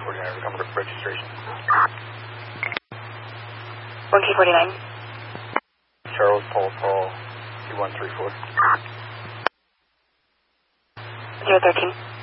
1K49, come to registration. 1K49. Charles Paul 2134. 013.